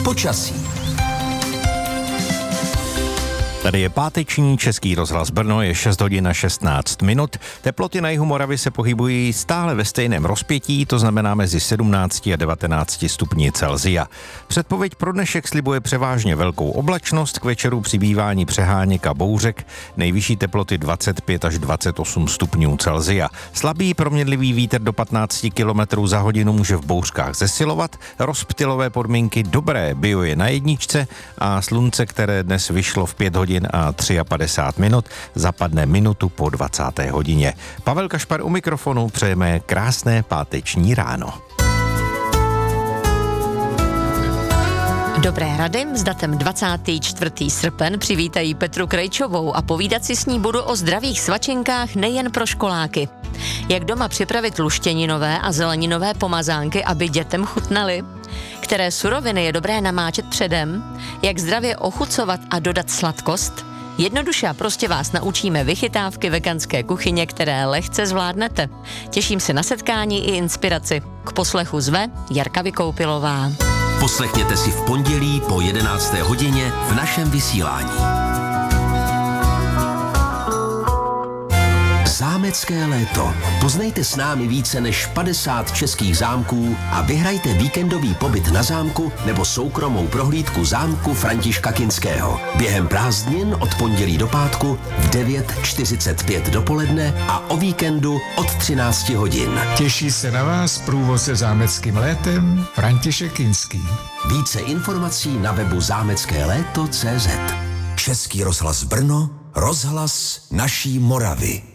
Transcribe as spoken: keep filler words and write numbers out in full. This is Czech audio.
Počasí. Tady je páteční Český rozhlas Brno, je šest hodin a šestnáct minut. Teploty na jihu Moravy se pohybují stále ve stejném rozpětí, to znamená mezi sedmnácti a devatenácti stupni Celsia. Předpověď pro dnešek slibuje převážně velkou oblačnost, k večeru přibývání přeháněk a bouřek, nejvyšší teploty dvacet pět až dvacet osm stupňů Celsia. Slabý proměnlivý vítr do patnáct kilometrů za hodinu může v bouřkách zesilovat, rozptylové podmínky dobré, bio je na jedničce a slunce, které dnes vyšlo v pět hodin a padesát tři minut, zapadne minutu po dvacáté hodině. Pavel Kašpar u mikrofonu, přejeme krásné páteční ráno. Dobré rady s datem dvacátého čtvrtého srpen přivítají Petru Krejčovou a povídat si s ní budu o zdravých svačinkách nejen pro školáky. Jak doma připravit luštěninové a zeleninové pomazánky, aby dětem chutnaly? Které suroviny je dobré namáčet předem? Jak zdravě ochucovat a dodat sladkost? Jednoduše a prostě vás naučíme vychytávky veganské kuchyně, které lehce zvládnete. Těším se na setkání i inspiraci. K poslechu zve Jarka Vykoupilová. Poslechněte si v pondělí po jedenácté hodině v našem vysílání. Zámecké léto. Poznejte s námi více než padesát českých zámků a vyhrajte víkendový pobyt na zámku nebo soukromou prohlídku zámku Františka Kinského. Během prázdnin od pondělí do pátku v devět čtyřicet pět dopoledne a o víkendu od třinácti hodin. Těší se na vás průvodce zámeckým létem František Kinský. Více informací na webu zámecké léto tečka cé zet. Český rozhlas Brno, rozhlas naší Moravy.